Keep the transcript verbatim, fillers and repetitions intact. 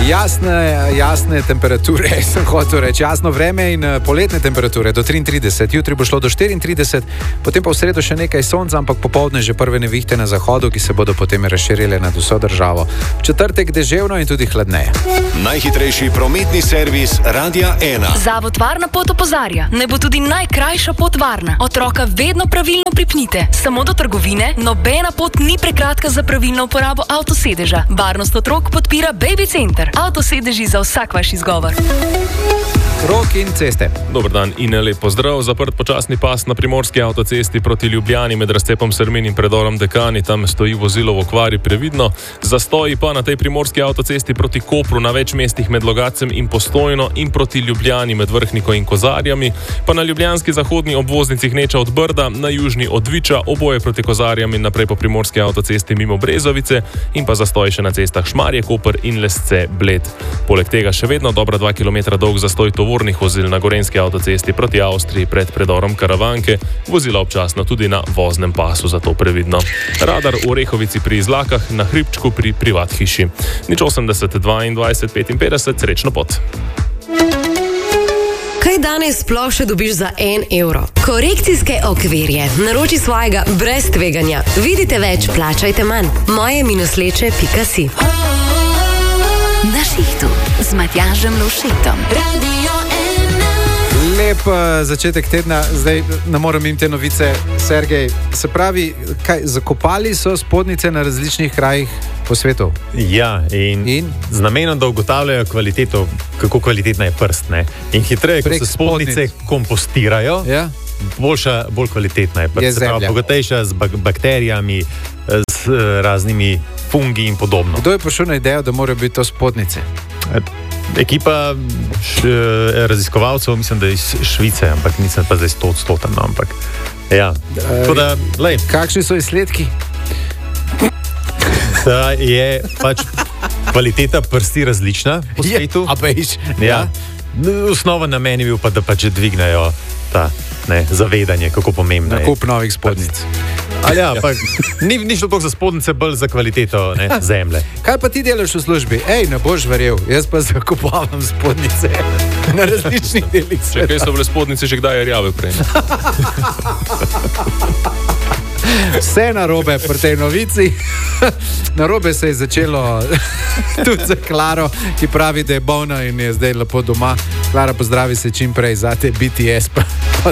Jasne, jasne temperature, sem hotel reči, jasno vreme in poletne temperature do triintrideset, jutri bo šlo do štiriintrideset, potem pa v sredo še nekaj sonca, ampak popoldne že prve nevihte na zahodu, ki se bodo potem razširile nad vso državo. V četrtek deževno in tudi hladneje. Najhitrejši prometni servis Radia ena. Zavod Varna pot opozarja, ne bo tudi najkrajša pot varna. Otroka vedno pravilno pripnite. Samo do trgovine, nobena pot ni prekratka za pravilno uporabo avtosedeža. Varnost otrok podpira Baby Center. Avtosedeži za vsak vaš izgovor. Rok in ceste. Dober dan in lep pozdrav. Zaprt počasni pas na primorski avtocesti proti Ljubljani med razcepom Sermin in predorom Dekani. Tam stoji vozilo v okvari, previdno. Zastoji pa na tej primorski avtocesti proti Kopru na več mestih med Logacem in Postojno in proti Ljubljani med Vrhniko in Kozarjami. Pa na ljubljanski zahodni obvoznici Hneča od Brda, na južni od Viča, oboje proti Kozarjam in naprej po primorski avtocesti mimo Brezovice in pa zastoj še na cestah Šmarje, Koper in Lesce, Bled. Poleg tega še vedno dobra dva kilometra dolg zastoj tovornih vozil na gorenjski avtocesti proti Avstriji pred predorom Karavanke, vozila občasno tudi na voznem pasu, zato previdno. Radar v Orehovici pri Izlakah, na Hribčku pri privat hiši. Nič osemdeset dvaindvajset petinpetdeset, srečno pot. Kaj danes sploh še dobiš za en evro? Korekcijske okvirje. Naroči svojega brez tveganja. Vidite več, plačajte manj. moje minusleče pika si. Na šihtu z Matjažem Lovšetom. Radio ena. Lep uh, začetek tedna, zdaj ne morem im te novice, Sergej. Se pravi, kaj, zakopali so spodnjice na različnih krajih po svetu. Ja, in, in? z namenom, da ugotavljajo kvaliteto, kako kvalitetna je prst, ne? In hitreje, ko se spodnjice kompostirajo, ja? boljša, bolj kvalitetna je prst. Je zemlja. Bogatejša z bak- bakterijami, z uh, raznimi fungi in podobno. Kdo je prišel na idejo, da morajo biti to spodnjice? Ekipa š, raziskovalcev, mislim, da je iz Švice, ampak nisem pa zdaj sto odstoten, no, ampak ja. Tako da, lej. Kakšni so izsledki? Da je pač kvaliteta prsti različna po svetu. Je, a veš? Ja. Osnova na meni bil pa, da pač dvignejo ta ne, zavedanje, kako pomembno je. Nakup novih spodnjic. Ali ja, pa ni, ni šlo toliko za spodnjice, bolj za kvaliteto ne, zemlje. Kaj pa ti delaš v službi? Ej, ne boš verjel, jaz pa zakupavam spodnjice na različnih delih sveta. Kaj so bile spodnjice že kdaj rjave prej? Vse narobe pri tej novici. Narobe se je začelo tudi za Klaro, ki pravi, da je bolna in je zdaj lepo doma. Klara, pozdravi se čim prej, zate B T S pa